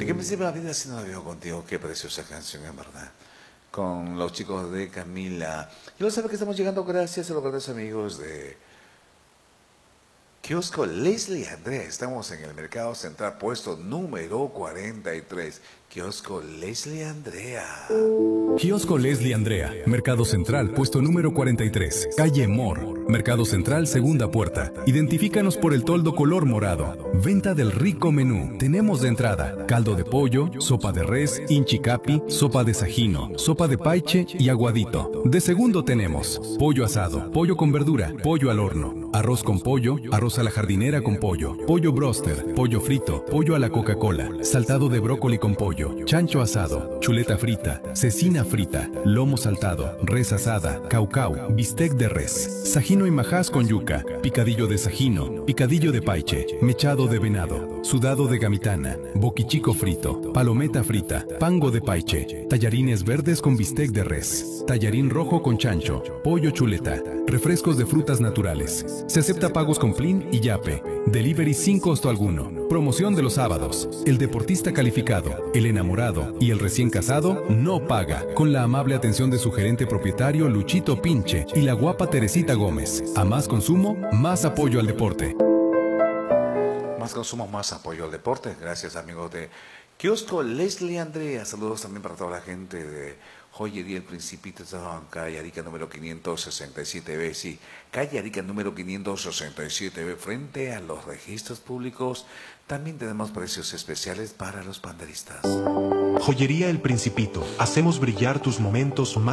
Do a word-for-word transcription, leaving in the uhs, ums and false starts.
Y que me sirve la vida si no la veo contigo. Qué preciosa canción, en verdad. Con los chicos de Camila. Y lo sabe que estamos llegando gracias a los grandes amigos de Kiosco Leslie Andrea. Estamos en el Mercado Central, puesto número cuarenta y tres. Kiosco Leslie Andrea. Kiosco Leslie Andrea, Mercado Central, puesto número cuarenta y tres, calle Mor, Mercado Central, segunda puerta. Identifícanos por el toldo color morado. Venta del rico menú. Tenemos de entrada caldo de pollo, sopa de res, inchicapi, sopa de sajino, sopa de paiche y aguadito. De segundo tenemos pollo asado, pollo con verdura, pollo al horno, arroz con pollo, arroz a la jardinera con pollo, pollo broster, pollo frito, pollo a la Coca-Cola, saltado de brócoli con pollo, chancho asado, chuleta frita, cecina frita, lomo saltado, res asada, caucao, bistec de res, sajino y majás con yuca, picadillo de sajino, picadillo de paiche, mechado de venado, sudado de gamitana, boquichico frito, palometa frita, pango de paiche, tallarines verdes con bistec de res, tallarín rojo con chancho, pollo chuleta, refrescos de frutas naturales. Se acepta pagos con Plin y Yape. Delivery sin costo alguno. Promoción de los sábados. El deportista calificado, el enamorado y el recién casado no paga. Con la amable atención de su gerente propietario Luchito Pinche y la guapa Teresita Gómez. A más consumo, más apoyo al deporte. Más consumo, más apoyo al deporte. Gracias, amigos de Kiosco Leslie Andrea. Saludos también para toda la gente de Joyería El Principito, calle Arica número quinientos sesenta y siete B. Sí, calle Arica número quinientos sesenta y siete B, frente a los registros públicos. También tenemos precios especiales para los panderistas. Joyería El Principito. Hacemos brillar tus momentos más